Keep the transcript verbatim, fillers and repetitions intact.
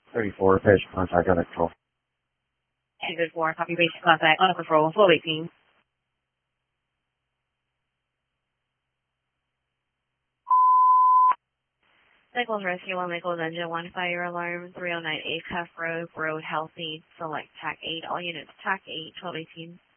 thirty-four, basic contact on control. two good four, copy basic contact on control, flow eighteen. Nichols Rescue one, Nichols Engine one, fire alarm, three oh nine A Cuff Road, road healthy, select TAC eight, all units TAC eight, twelve eighteen.